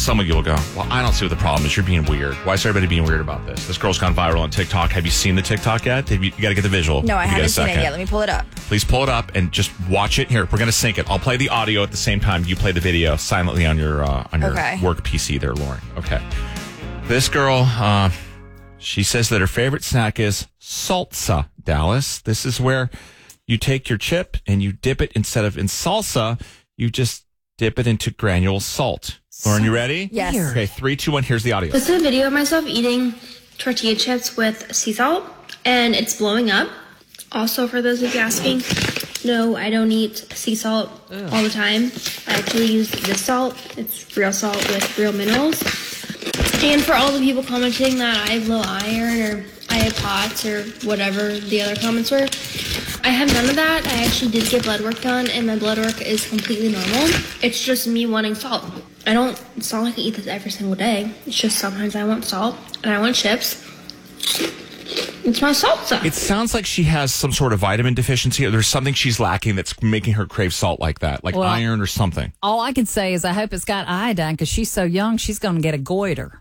some of you will go, well, I don't see what the problem is. You're being weird. Why is everybody being weird about this? This girl's gone viral on TikTok. Have you seen the TikTok yet? You got to get the visual. No, I haven't seen it yet. Let me pull it up. Please pull it up and just watch it. Here, we're going to sync it. I'll play the audio at the same time. You play the video silently on your work PC there, Lauren. Okay. This girl, she says that her favorite snack is salsa, Dallas. This is where you take your chip and you dip it instead of in salsa. You just dip it into granule salt. Lauren, you ready? Yes. Okay, 3, 2, 1. Here's the audio. This is a video of myself eating tortilla chips with sea salt, and it's blowing up. Also, for those of you asking, no, I don't eat sea salt all the time. I actually use this salt. It's real salt with real minerals. And for all the people commenting that I have low iron or I have POTS or whatever the other comments were, I have none of that. I actually did get blood work done, and my blood work is completely normal. It's just me wanting salt. It's not like I eat this every single day. It's just sometimes I want salt and I want chips. It's my salsa. It sounds like she has some sort of vitamin deficiency, or there's something she's lacking that's making her crave salt like that, like iron or something. All I can say is I hope it's got iodine because she's so young, she's going to get a goiter.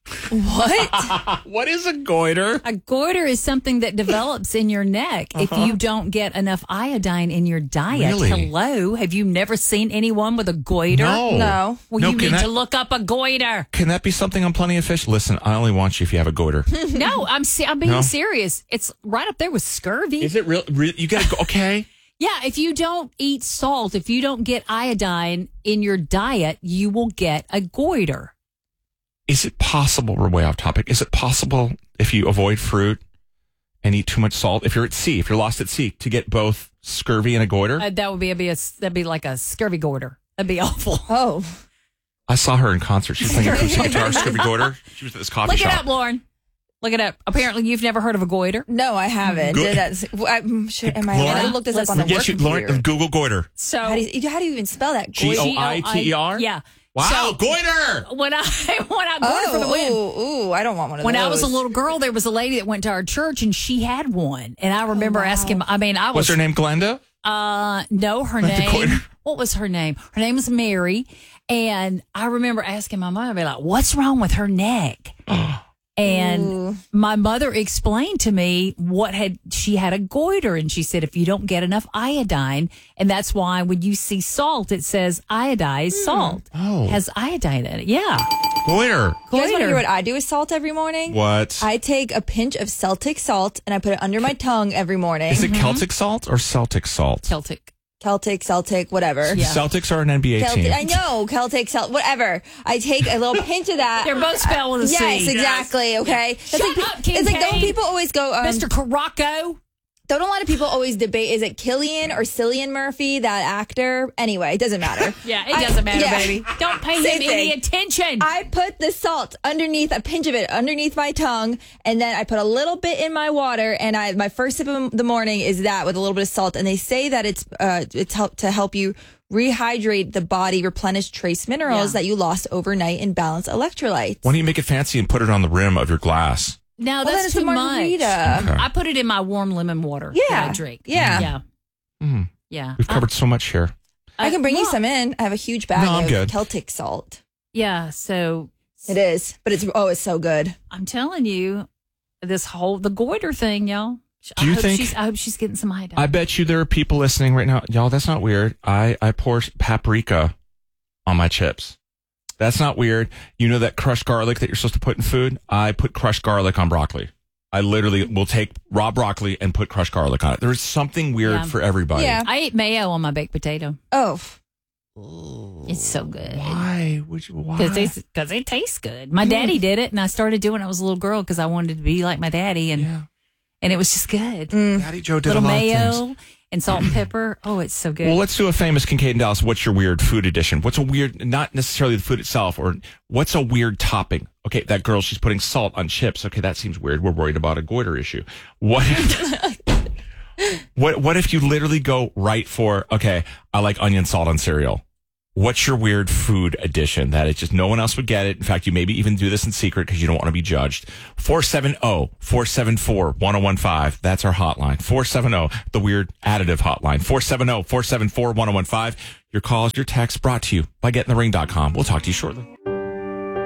What? What is a goiter? A goiter is something that develops in your neck if you don't get enough iodine in your diet. Really? Hello? Have you never seen anyone with a goiter? No. Well, you need to look up a goiter. Can that be something on Plenty of Fish? Listen, I only want you if you have a goiter. No, I'm being serious. It's right up there with scurvy. Is it real? You got to go, okay. Yeah, if you don't eat salt, if you don't get iodine in your diet, you will get a goiter. Is it possible, we're way off topic, is it possible if you avoid fruit and eat too much salt, if you're at sea, if you're lost at sea, to get both scurvy and a goiter? That'd be like a scurvy goiter. That'd be awful. Oh. I saw her in concert. She was playing acoustic guitar, scurvy goiter. She was at this coffee shop. Look it up, Lauren. Look it up. Apparently, you've never heard of a goiter. No, I haven't. Am I going to look this up on the work computer? Lauren, Google goiter. So how do you even spell that? Goiter? Yeah. Wow, so, goiter! When I goiter for the win. Ooh, I don't want one of when those. I was a little girl, there was a lady that went to our church and she had one. And I remember asking, What's her name, Glenda? No, her name. What was her name? Her name was Mary. And I remember asking my mother, I'd be like, what's wrong with her neck? And my mother explained to me she had a goiter, and she said if you don't get enough iodine, and that's why when you see salt it says iodized salt. Has iodine in it. Yeah. Goiter. You guys want to hear what I do with salt every morning? What? I take a pinch of Celtic salt and I put it under my tongue every morning. Is it Celtic salt or Celtic salt? Celtic, whatever. Yeah. Celtics are an NBA team. I know, whatever. I take a little pinch of that. They're both spelled with a C. Yes, exactly, okay? Shut up, King It's like, Kane. don't people always go... Mr. Caraco? Don't a lot of people always debate, is it Cillian or Cillian Murphy, that actor? Anyway, it doesn't matter. Yeah, it doesn't matter, baby. Don't pay him any attention. I put the salt a pinch of it underneath my tongue, and then I put a little bit in my water, and my first sip of the morning is that with a little bit of salt. And they say that it's to help you rehydrate the body, replenish trace minerals that you lost overnight, and balance electrolytes. Why don't you make it fancy and put it on the rim of your glass? No, that's too much. Okay. I put it in my warm lemon water that I drink. Yeah. Yeah. We've covered so much here. I can bring you some in. I have a huge bag of Celtic salt. Yeah, so it is, but it's so good. I'm telling you, the goiter thing, y'all. Do you think? I hope she's getting some iodine. I bet you there are people listening right now. Y'all, that's not weird. I pour paprika on my chips. That's not weird. You know that crushed garlic that you're supposed to put in food? I put crushed garlic on broccoli. I literally will take raw broccoli and put crushed garlic on it. There's something weird for everybody. Yeah. I ate mayo on my baked potato. Oh. It's so good. Why? Because it tastes good. My daddy did it, and I started doing it when I was a little girl because I wanted to be like my daddy, and it was just good. Daddy Joe did little a lot mayo of things. and salt and pepper. Oh, it's so good. Well, let's do a famous Kincaid and Dallas. What's your weird food edition? What's a weird, not necessarily the food itself, or what's a weird topping? Okay, that girl, she's putting salt on chips. Okay, that seems weird. We're worried about a goiter issue. What if you literally go right for, okay, I like onion salt on cereal. What's your weird food addition that it's just no one else would get it? In fact, you maybe even do this in secret because you don't want to be judged. 470-474-1015. That's our hotline. 470, the weird additive hotline. 470-474-1015. Your calls, your texts brought to you by GetInTheRing.com. We'll talk to you shortly.